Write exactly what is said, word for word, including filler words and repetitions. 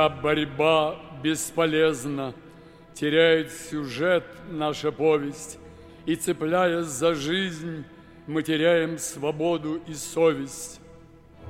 Борьба бесполезна, теряет сюжет наша повесть, и, цепляясь за жизнь, мы теряем свободу и совесть.